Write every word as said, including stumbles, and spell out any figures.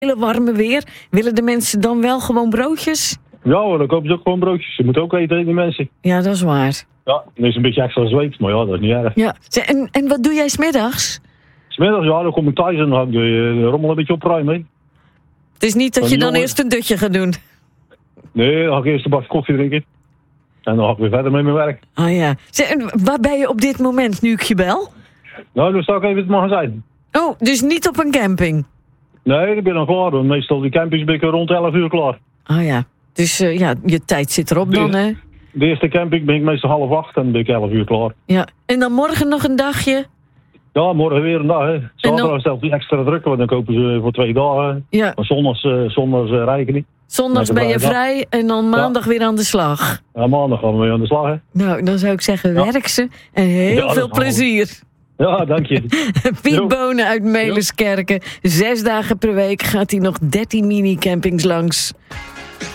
hele warme weer. Willen de mensen dan wel gewoon broodjes? Ja hoor, dan kopen ze ook gewoon broodjes. Ze moeten ook eten, die mensen. Ja, dat is waar. Ja, dan is een beetje extra zweet, maar ja, dat is niet erg. Ja. En, en wat doe jij 's middags? 'S middags, ja, dan kom ik thuis en dan ga ik de, de rommel een beetje opruimen. Hè. Het is niet dat Dan je dan jongen- eerst een dutje gaat doen. Nee, dan ga ik eerst een bak koffie drinken. En dan ga ik weer verder met mijn werk. Ah ja. Zeg, en waar ben je op dit moment nu ik je bel? Nou, dan sta ik even in het magazijn. Oh, dus niet op een camping? Nee, ik ben dan klaar. Want meestal die campings ben ik rond elf uur klaar. Ah ja. Dus eh, ja, je tijd zit erop dan, hè? De eerste camping ben ik meestal half acht en dan ben ik elf uur klaar. Ja. En dan morgen nog een dagje? Ja, morgen weer een dag. Hè. Zaterdag dan- stelt hij extra druk, want dan kopen ze voor twee dagen. Ja. Maar zondags, uh, zondags uh, rijken niet. Zondags Met de ben je vrije dag. vrij en dan maandag weer aan de slag. Ja, maandag gaan we weer aan de slag. Hè. Nou, dan zou ik zeggen, Ja. werk ze en heel Ja, dat veel is allemaal- plezier. Ja, dank je. Piet Jo. Bonen uit Meliskerken. Zes dagen per week gaat hij nog dertien mini-campings langs.